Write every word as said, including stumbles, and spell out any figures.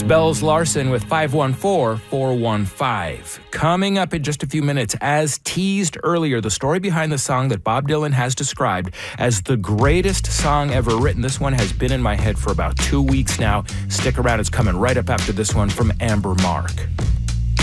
Bells Larson with five one four, four one five. Coming up in just a few minutes, as teased earlier, the story behind the song that Bob Dylan has described as the greatest song ever written. This one has been in my head for about two weeks now. Stick around, it's coming right up after this one from Amber Mark.